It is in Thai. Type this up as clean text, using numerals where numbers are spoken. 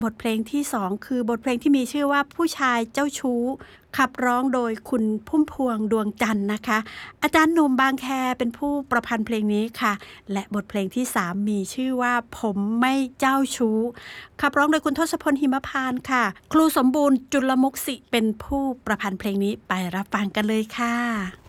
บทเพลงที่สองคือบทเพลงที่มีชื่อว่าผู้ชายเจ้าชู้ขับร้องโดยคุณพุ่มพวงดวงจันทร์นะคะอาจารย์หนุ่มบางแคเป็นผู้ประพันธ์เพลงนี้ค่ะและบทเพลงที่สามมีชื่อว่าผมไม่เจ้าชู้ขับร้องโดยคุณทศพลหิมพานต์ค่ะครูสมบูรณ์จุลมุกสิเป็นผู้ประพันธ์เพลงนี้ไปรับฟังกันเลยค่ะ